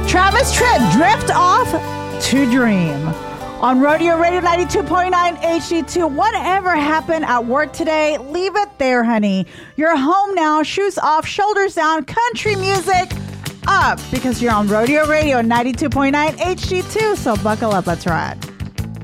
Travis Tritt, Drift Off to Dream. On Rodeo Radio 92.9 HD2. Whatever happened at work today, leave it there, honey. You're home now, shoes off, shoulders down, country music up, because you're on Rodeo Radio 92.9 HD2. So buckle up, let's ride.